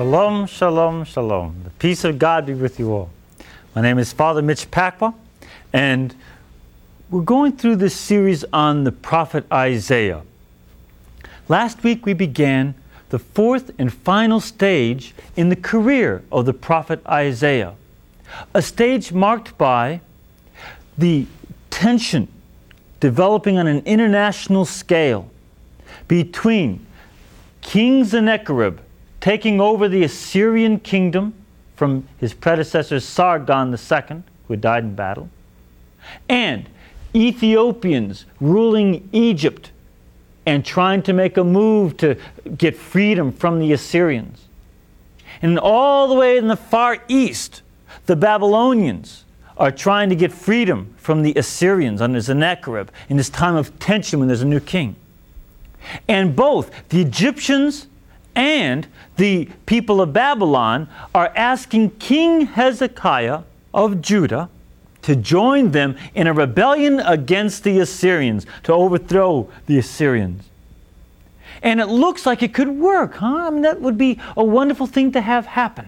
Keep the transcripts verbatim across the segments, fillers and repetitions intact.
Shalom, shalom, shalom. The peace of God be with you all. My name is Father Mitch Pacwa, and we're going through this series on the prophet Isaiah. Last week we began the fourth and final stage in the career of the prophet Isaiah, a stage marked by the tension developing on an international scale between King Sennacherib taking over the Assyrian kingdom from his predecessor Sargon the Second, who had died in battle, and Ethiopians ruling Egypt and trying to make a move to get freedom from the Assyrians. And all the way in the far east, the Babylonians are trying to get freedom from the Assyrians under Sennacherib in this time of tension when there's a new king. And both the Egyptians and the people of Babylon are asking King Hezekiah of Judah to join them in a rebellion against the Assyrians, to overthrow the Assyrians. And it looks like it could work, huh? I mean, that would be a wonderful thing to have happen.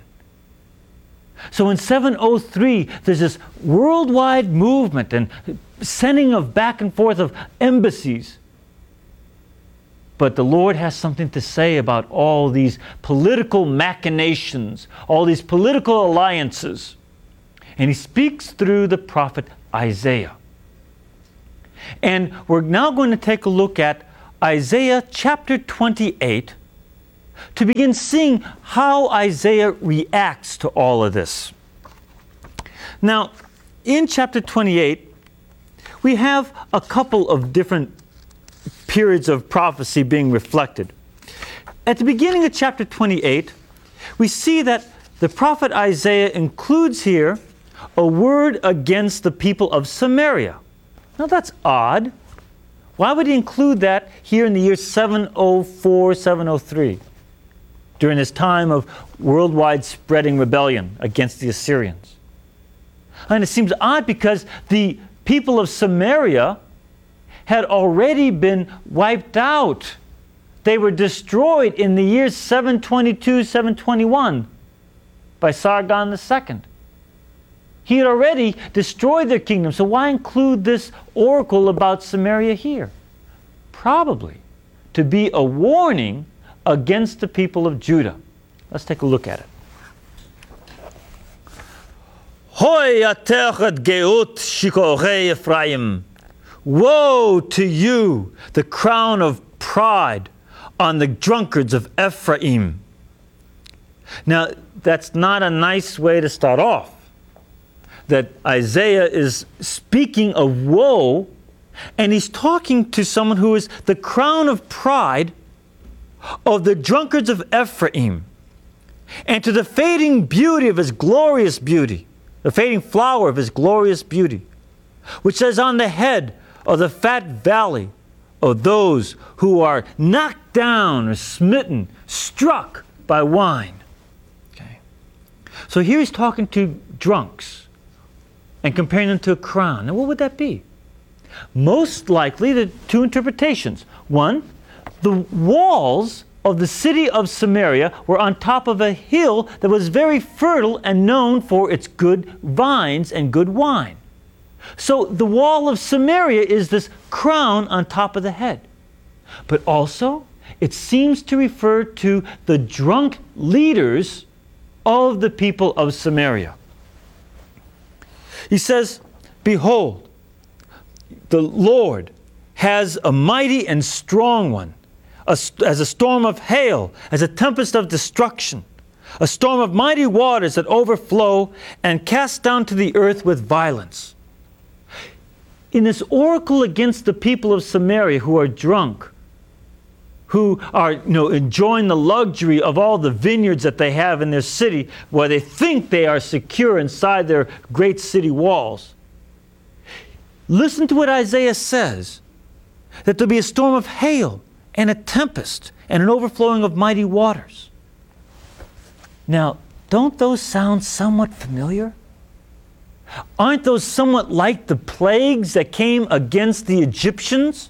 So in seven oh three, there's this worldwide movement and sending of back and forth of embassies. But the Lord has something to say about all these political machinations, all these political alliances. And He speaks through the prophet Isaiah. And we're now going to take a look at Isaiah chapter twenty-eight to begin seeing how Isaiah reacts to all of this. Now, in chapter twenty-eight, we have a couple of different periods of prophecy being reflected. At the beginning of chapter twenty-eight, we see that the prophet Isaiah includes here a word against the people of Samaria. Now that's odd. Why would he include that here in the year seven oh four, seven oh three, during this time of worldwide spreading rebellion against the Assyrians? And it seems odd because the people of Samaria had already been wiped out. They were destroyed in the years seven twenty-two, seven twenty-one by Sargon the Second. He had already destroyed their kingdom, so why include this oracle about Samaria here? Probably to be a warning against the people of Judah. Let's take a look at it. Hoi atechet geut shikorei Ephraim. Woe to you, the crown of pride on the drunkards of Ephraim. Now, that's not a nice way to start off. That Isaiah is speaking of woe, and he's talking to someone who is the crown of pride of the drunkards of Ephraim, and to the fading beauty of his glorious beauty, the fading flower of his glorious beauty, which says on the head of the fat valley of those who are knocked down or smitten, struck by wine. Okay. So here he's talking to drunks and comparing them to a crown. Now what would that be? Most likely the two interpretations. One, the walls of the city of Samaria were on top of a hill that was very fertile and known for its good vines and good wine. So the wall of Samaria is this crown on top of the head. But also, it seems to refer to the drunk leaders of the people of Samaria. He says, behold, the Lord has a mighty and strong one, as a storm of hail, as a tempest of destruction, a storm of mighty waters that overflow and cast down to the earth with violence. In this oracle against the people of Samaria who are drunk, who are you know, enjoying the luxury of all the vineyards that they have in their city, where they think they are secure inside their great city walls. Listen to what Isaiah says, that there'll be a storm of hail and a tempest and an overflowing of mighty waters. Now, don't those sound somewhat familiar? Aren't those somewhat like the plagues that came against the Egyptians?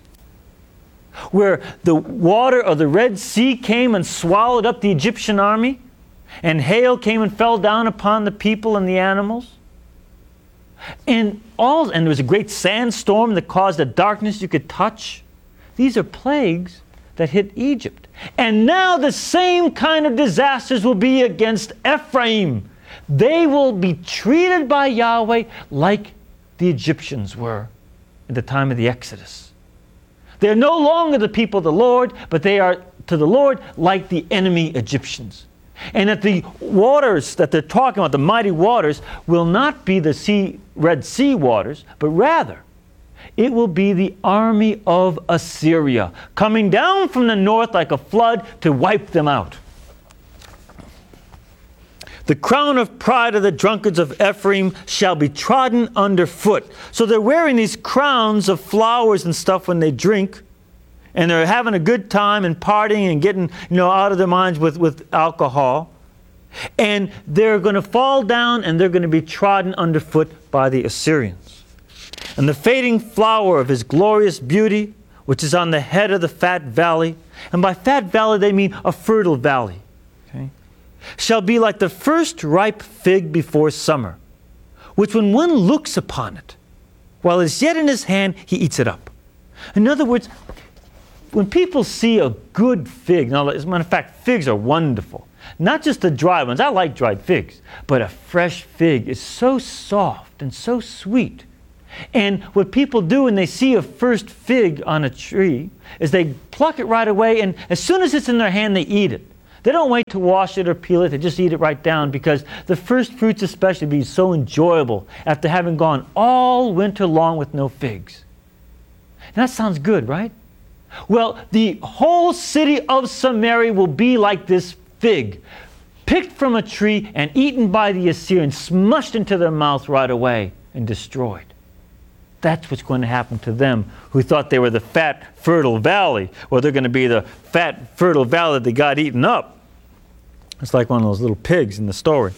Where the water of the Red Sea came and swallowed up the Egyptian army? and hail came and fell down upon the people and the animals. And all and there was a great sandstorm that caused a darkness you could touch. These are plagues that hit Egypt. And now the same kind of disasters will be against Ephraim. They will be treated by Yahweh like the Egyptians were at the time of the Exodus. They're no longer the people of the Lord, but they are to the Lord like the enemy Egyptians. And that the waters that they're talking about, the mighty waters, will not be the sea, Red Sea waters, but rather it will be the army of Assyria coming down from the north like a flood to wipe them out. The crown of pride of the drunkards of Ephraim shall be trodden underfoot. So they're wearing these crowns of flowers and stuff when they drink, and they're having a good time and partying and getting, you know, out of their minds with, with alcohol. And they're going to fall down and they're going to be trodden underfoot by the Assyrians. And the fading flower of his glorious beauty, which is on the head of the fat valley, and by fat valley they mean a fertile valley, okay, shall be like the first ripe fig before summer, which when one looks upon it, while it is yet in his hand, he eats it up. In other words, when people see a good fig, now as a matter of fact, figs are wonderful. Not just the dry ones, I like dried figs, but a fresh fig is so soft and so sweet. And what people do when they see a first fig on a tree is they pluck it right away, and as soon as it's in their hand, they eat it. They don't wait to wash it or peel it, they just eat it right down, because the first fruits especially be so enjoyable after having gone all winter long with no figs. And that sounds good, right? Well, the whole city of Samaria will be like this fig, picked from a tree and eaten by the Assyrians, smushed into their mouth right away and destroyed. That's what's going to happen to them who thought they were the fat, fertile valley. Well, they're going to be the fat, fertile valley that got eaten up. It's like one of those little pigs in the story.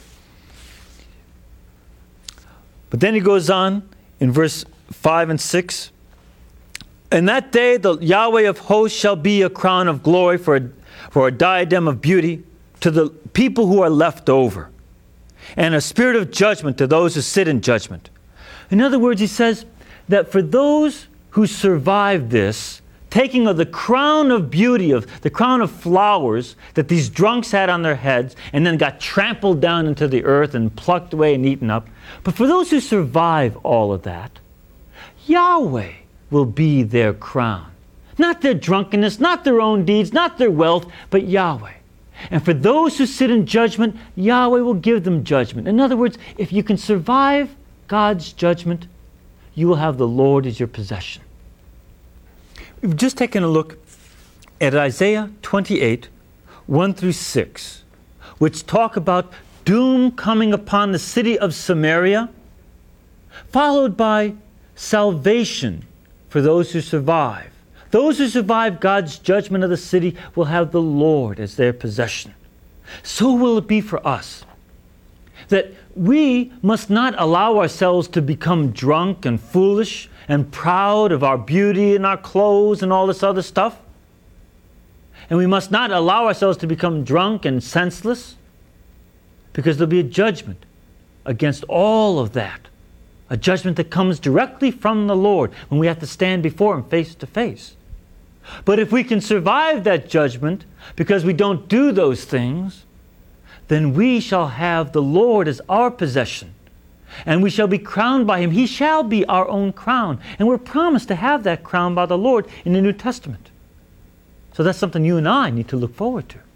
But then he goes on in verse five and six. In that day the Yahweh of hosts shall be a crown of glory for a, for a diadem of beauty to the people who are left over, and a spirit of judgment to those who sit in judgment. In other words, he says that for those who survive this, taking of the crown of beauty, of the crown of flowers that these drunks had on their heads and then got trampled down into the earth and plucked away and eaten up, but for those who survive all of that, Yahweh will be their crown. Not their drunkenness, not their own deeds, not their wealth, but Yahweh. And for those who sit in judgment, Yahweh will give them judgment. In other words, if you can survive God's judgment, you will have the Lord as your possession. We've just taken a look at Isaiah twenty-eight, one through six, which talk about doom coming upon the city of Samaria, followed by salvation for those who survive. Those who survive God's judgment of the city will have the Lord as their possession. So will it be for us, that we must not allow ourselves to become drunk and foolish and proud of our beauty and our clothes and all this other stuff. And we must not allow ourselves to become drunk and senseless, because there'll be a judgment against all of that. A judgment that comes directly from the Lord when we have to stand before Him face to face. But if we can survive that judgment because we don't do those things, then we shall have the Lord as our possession. And we shall be crowned by Him. He shall be our own crown. And we're promised to have that crown by the Lord in the New Testament. So that's something you and I need to look forward to.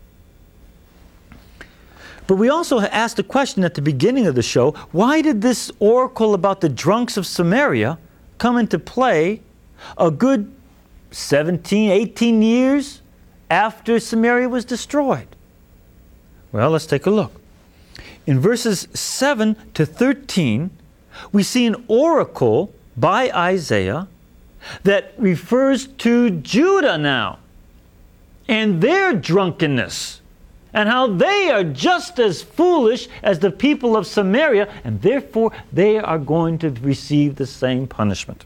But we also asked a question at the beginning of the show. Why did this oracle about the drunks of Samaria come into play a good seventeen, eighteen years after Samaria was destroyed? Well, let's take a look. In verses seven to thirteen, we see an oracle by Isaiah that refers to Judah now and their drunkenness, and how they are just as foolish as the people of Samaria, and therefore they are going to receive the same punishment.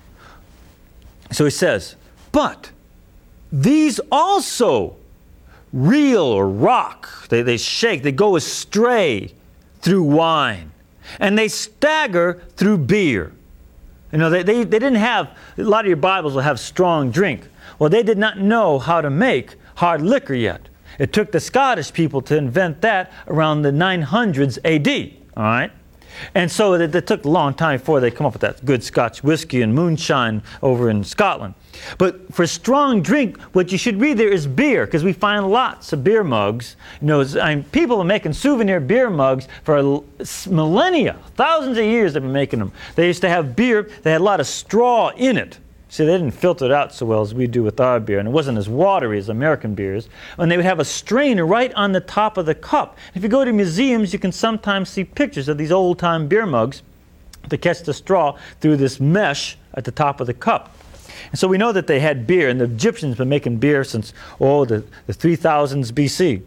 So he says, but these also reel or rock. They, they shake. They go astray through wine. And they stagger through beer. You know, they, they, they didn't have, a lot of your Bibles will have strong drink. Well, they did not know how to make hard liquor yet. It took the Scottish people to invent that around the nine hundreds A D, all right? And so it, it took a long time before they come up with that good Scotch whiskey and moonshine over in Scotland. But for strong drink, what you should read there is beer, because we find lots of beer mugs. You know, I mean, people are making souvenir beer mugs for millennia, thousands of years they've been making them. They used to have beer, they had a lot of straw in it. See, they didn't filter it out so well as we do with our beer, and it wasn't as watery as American beers. And they would have a strainer right on the top of the cup. If you go to museums, you can sometimes see pictures of these old-time beer mugs to catch the straw through this mesh at the top of the cup. And so we know that they had beer, and the Egyptians have been making beer since, oh, the, the three thousands B C.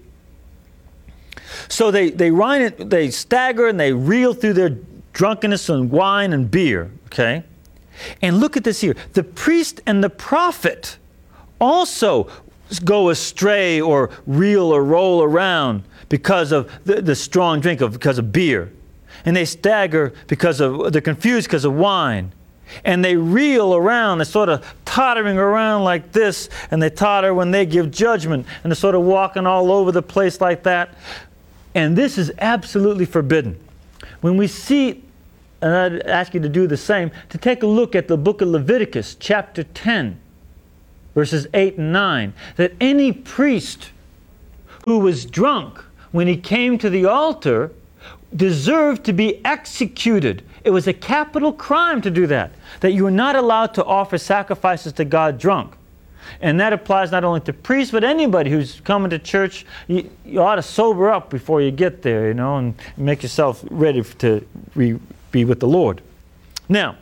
So they, they, run it, they stagger and they reel through their drunkenness and wine and beer, okay? And look at this here. The priest and the prophet also go astray or reel or roll around because of the, the strong drink, of because of beer. And they stagger because of, they're confused because of wine. And they reel around, they're sort of tottering around like this, and they totter when they give judgment, and they're sort of walking all over the place like that. And this is absolutely forbidden. When we see, and I'd ask you to do the same, to take a look at the book of Leviticus, chapter ten, verses eight and nine, that any priest who was drunk when he came to the altar deserved to be executed. It was a capital crime to do that, that you were not allowed to offer sacrifices to God drunk. And that applies not only to priests, but anybody who's coming to church. You, you ought to sober up before you get there, you know, and make yourself ready to re, be with the Lord. Now,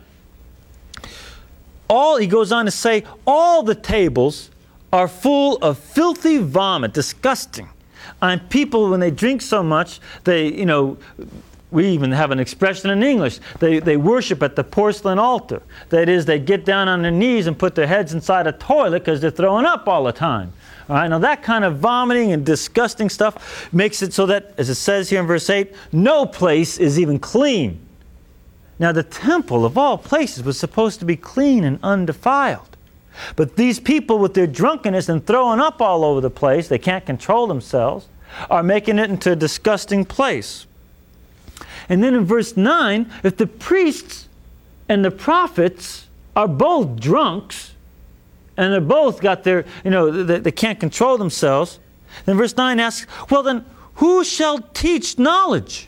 all, he goes on to say, all the tables are full of filthy vomit, disgusting. And people, when they drink so much, they, you know, we even have an expression in English. They, they worship at the porcelain altar. That is, they get down on their knees and put their heads inside a toilet because they're throwing up all the time. All right, now that kind of vomiting and disgusting stuff makes it so that, as it says here in verse eight, no place is even clean. Now the temple of all places was supposed to be clean and undefiled. But these people, with their drunkenness and throwing up all over the place, they can't control themselves, are making it into a disgusting place. And then in verse nine, if the priests and the prophets are both drunks, and they're both got their, you know, they, they can't control themselves, then verse nine asks, well then, who shall teach knowledge?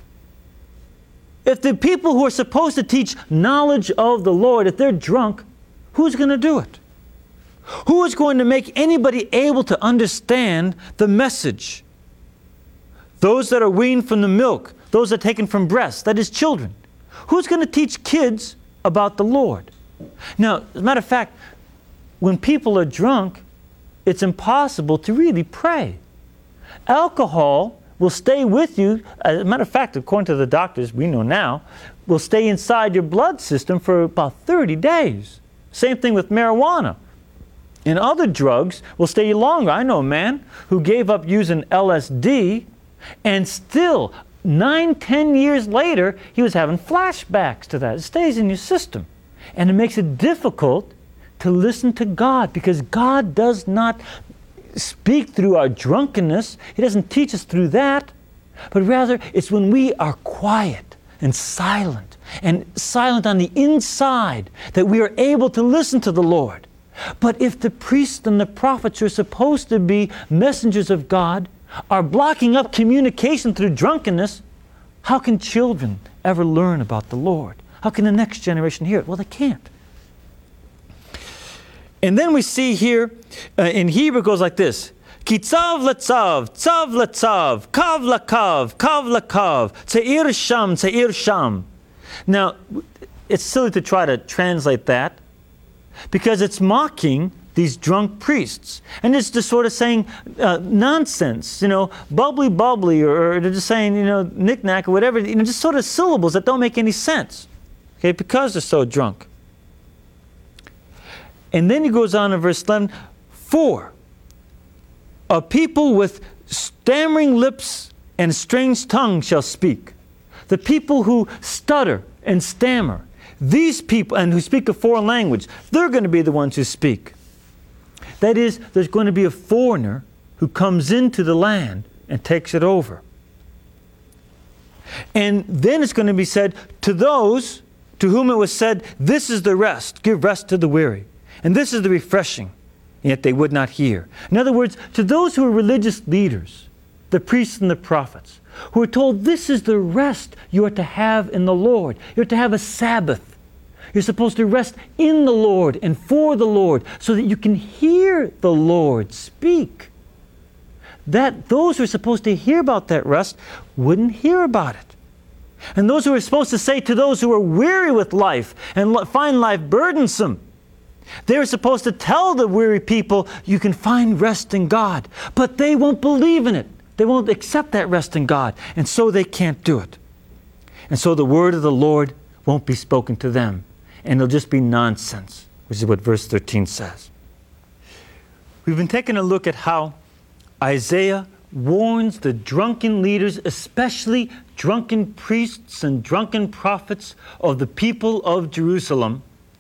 If the people who are supposed to teach knowledge of the Lord, if they're drunk, who's going to do it? Who is going to make anybody able to understand the message? Those that are weaned from the milk, those that are taken from breasts, that is children. Who's going to teach kids about the Lord? Now, as a matter of fact, when people are drunk, it's impossible to really pray. Alcohol will stay with you, as a matter of fact, according to the doctors we know now, will stay inside your blood system for about thirty days. Same thing with marijuana. And other drugs will stay longer. I know a man who gave up using L S D, and still, nine, ten years later, he was having flashbacks to that. It stays in your system. And it makes it difficult to listen to God, because God does not speak through our drunkenness. He doesn't teach us through that. But rather, it's when we are quiet and silent, and silent on the inside, that we are able to listen to the Lord. But if the priests and the prophets who are supposed to be messengers of God are blocking up communication through drunkenness, how can children ever learn about the Lord? How can the next generation hear it? Well, they can't. And then we see here, uh, in Hebrew it goes like this. Ki tzav letzav, tzav letzav, kav lakav, kav lakav, tzeir sham, tzeir sham. Now, it's silly to try to translate that, because it's mocking these drunk priests. And it's just sort of saying uh, nonsense, you know, bubbly bubbly, or, or they're just saying, you know, knick-knack or whatever, you know, just sort of syllables that don't make any sense, okay, because they're so drunk. And then he goes on in verse eleven, for A people with stammering lips and strange tongues shall speak. The people who stutter and stammer, these people, and who speak a foreign language, they're going to be the ones who speak. That is, there's going to be a foreigner who comes into the land and takes it over. And then it's going to be said, to those to whom it was said, this is the rest, give rest to the weary. And this is the refreshing, and yet they would not hear. In other words, to those who are religious leaders, the priests and the prophets, who are told this is the rest you are to have in the Lord. You're to have a Sabbath. You're supposed to rest in the Lord and for the Lord so that you can hear the Lord speak. That those who are supposed to hear about that rest wouldn't hear about it. And those who are supposed to say to those who are weary with life and find life burdensome, they're supposed to tell the weary people, you can find rest in God. But they won't believe in it. They won't accept that rest in God. And so they can't do it. And so the word of the Lord won't be spoken to them. And it'll just be nonsense, which is what verse thirteen says. We've been taking a look at how Isaiah warns the drunken leaders, especially drunken priests and drunken prophets of the people of Jerusalem,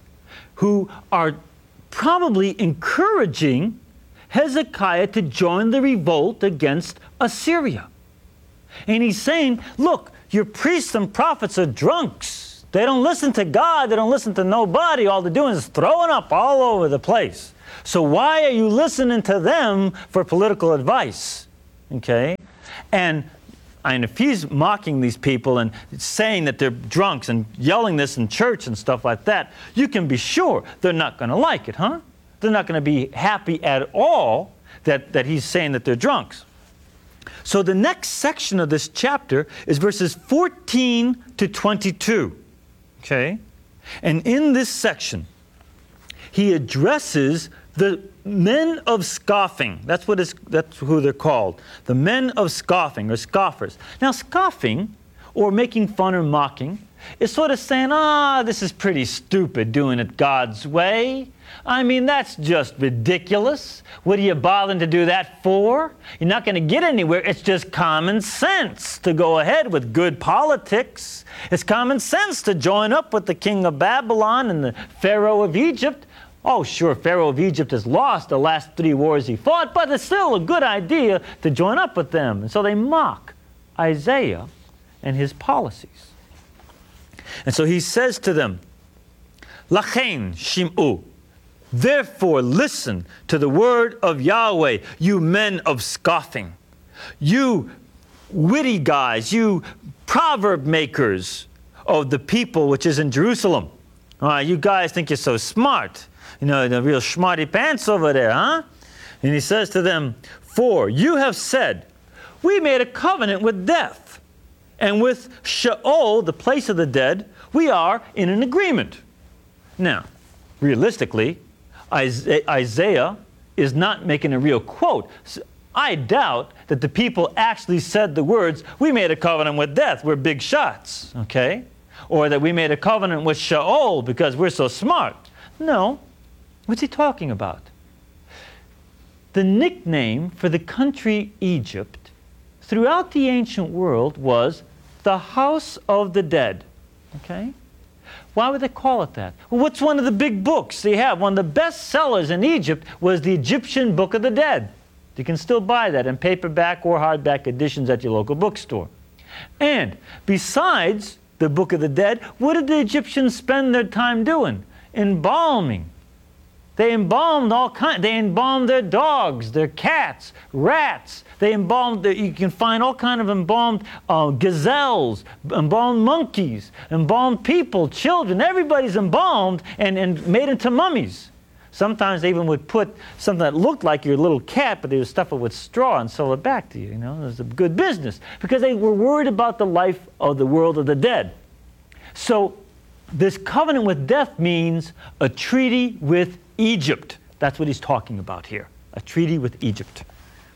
who are probably encouraging Hezekiah to join the revolt against Assyria. And he's saying, look, your priests and prophets are drunks. They don't listen to God. They don't listen to nobody. All they're doing is throwing up all over the place. So why are you listening to them for political advice? Okay? And, and if he's mocking these people and saying that they're drunks and yelling this in church and stuff like that, you can be sure they're not going to like it, huh? They're not going to be happy at all that, that he's saying that they're drunks. So the next section of this chapter is verses fourteen to twenty-two. Okay? And in this section, he addresses the men of scoffing. That's what is, that's who they're called. The men of scoffing, or scoffers. Now, scoffing, or making fun or mocking, is sort of saying, ah, this is pretty stupid doing it God's way. I mean, that's just ridiculous. What are you bothering to do that for? You're not going to get anywhere. It's just common sense to go ahead with good politics. It's common sense to join up with the king of Babylon and the Pharaoh of Egypt. Oh, sure, Pharaoh of Egypt has lost the last three wars he fought, but it's still a good idea to join up with them. And so they mock Isaiah and his policies. And so he says to them, Lachen shim'u. Therefore listen to the word of Yahweh, you men of scoffing. You witty guys, you proverb makers of the people which is in Jerusalem. Uh, you guys think you're so smart. You know, the real smarty pants over there, huh? And he says to them, for you have said, we made a covenant with death, and with Sheol, the place of the dead, we are in an agreement. Now, realistically, Isaiah is not making a real quote. I doubt that the people actually said the words, we made a covenant with death, we're big shots, okay? Or that we made a covenant with Sheol because we're so smart. No. What's he talking about? The nickname for the country Egypt throughout the ancient world was the house of the dead, okay? Why would they call it that? Well, what's one of the big books they have? One of the best sellers in Egypt was the Egyptian Book of the Dead. You can still buy that in paperback or hardback editions at your local bookstore. And besides the Book of the Dead, what did the Egyptians spend their time doing? Embalming. They embalmed all kinds. They embalmed their dogs, their cats, rats. They embalmed, the, you can find all kind of embalmed uh, gazelles, embalmed monkeys, embalmed people, children. Everybody's embalmed and, and made into mummies. Sometimes they even would put something that looked like your little cat, but they would stuff it with straw and sell it back to you. You know, it was a good business because they were worried about the life of the world of the dead. So this covenant with death means a treaty with Egypt. That's what he's talking about here. A treaty with Egypt.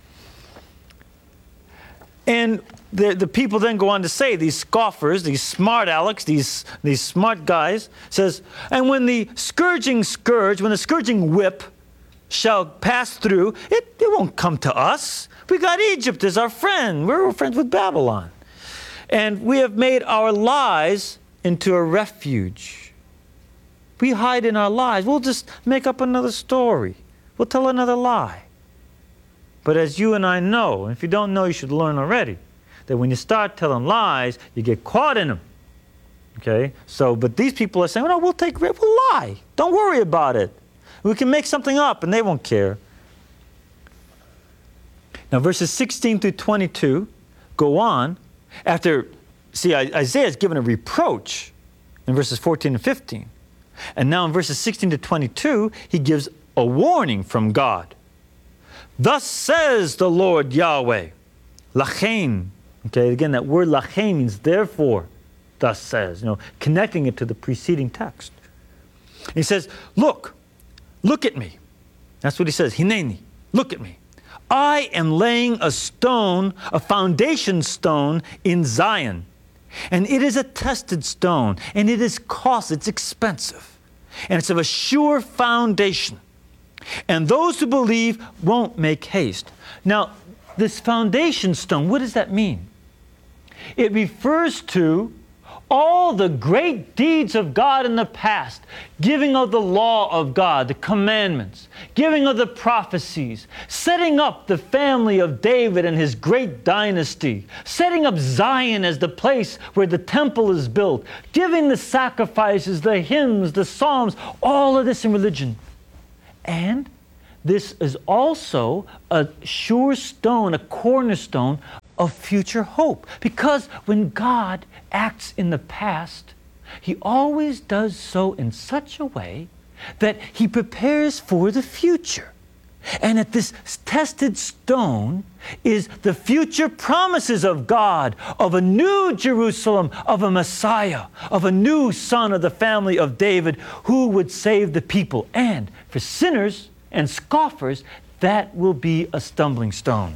And the, the people then go on to say, these scoffers, these smart alecks, these, these smart guys, says, and when the scourging scourge, when the scourging whip shall pass through, it, it won't come to us. We got Egypt as our friend. We're friends with Babylon. And we have made our lies into a refuge. We hide in our lies. We'll just make up another story. We'll tell another lie. But as you and I know, and if you don't know, you should learn already, that when you start telling lies, you get caught in them. Okay? So, but these people are saying, well, no, we'll take, we'll lie. Don't worry about it. We can make something up and they won't care. Now, verses sixteen through twenty-two go on. After, see, Isaiah is given a reproach in verses fourteen and fifteen. And now in verses sixteen to twenty-two, he gives a warning from God. Thus says the Lord Yahweh, Lachain. Okay, again, that word Lachain means therefore, thus says, you know, connecting it to the preceding text. He says, look, look at me. That's what he says, Hineni, look at me. I am laying a stone, a foundation stone in Zion. And it is a tested stone, and it is costly, it's expensive. And it's of a sure foundation. And those who believe won't make haste. Now, this foundation stone, what does that mean? It refers to all the great deeds of God in the past, giving of the law of God, the commandments, giving of the prophecies, setting up the family of David and his great dynasty, setting up Zion as the place where the temple is built, giving the sacrifices, the hymns, the psalms, all of this in religion. And this is also a sure stone, a cornerstone of future hope. Because when God acts in the past, he always does so in such a way that he prepares for the future. And at this tested stone is the future promises of God, of a new Jerusalem, of a Messiah, of a new son of the family of David who would save the people. And for sinners and scoffers, that will be a stumbling stone.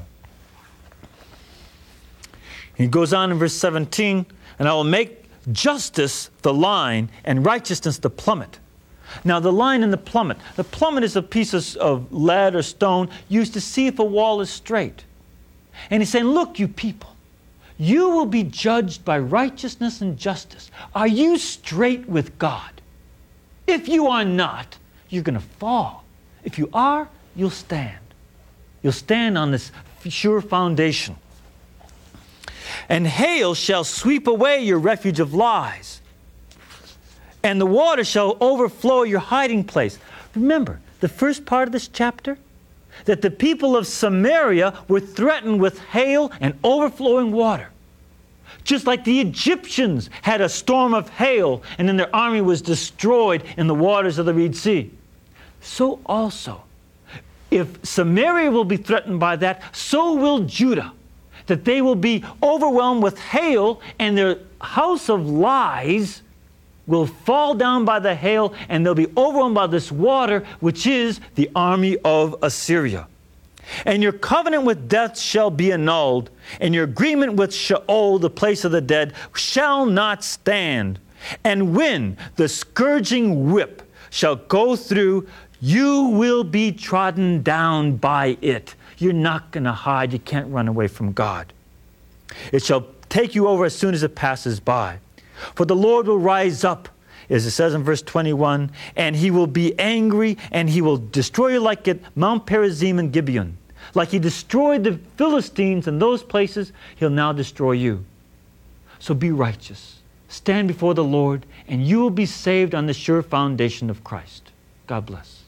He goes on in verse seventeen, and I will make justice the line and righteousness the plummet. Now the line and the plummet. The plummet is a piece of, of lead or stone used to see if a wall is straight. And he's saying, look, you people, you will be judged by righteousness and justice. Are you straight with God? If you are not, you're going to fall. If you are, you'll stand. You'll stand on this sure foundation. And hail shall sweep away your refuge of lies, and the water shall overflow your hiding place. Remember, the first part of this chapter, that the people of Samaria were threatened with hail and overflowing water. Just like the Egyptians had a storm of hail, and then their army was destroyed in the waters of the Red Sea. So also, if Samaria will be threatened by that, so will Judah. That they will be overwhelmed with hail, and their house of lies will fall down by the hail, and they'll be overwhelmed by this water, which is the army of Assyria. And your covenant with death shall be annulled, and your agreement with Sheol, the place of the dead, shall not stand. And when the scourging whip shall go through, you will be trodden down by it. You're not going to hide. You can't run away from God. It shall take you over as soon as it passes by. For the Lord will rise up, as it says in verse twenty-one, and he will be angry, and he will destroy you like at Mount Perazim and Gibeon. Like he destroyed the Philistines in those places, he'll now destroy you. So be righteous. Stand before the Lord, and you will be saved on the sure foundation of Christ. God bless.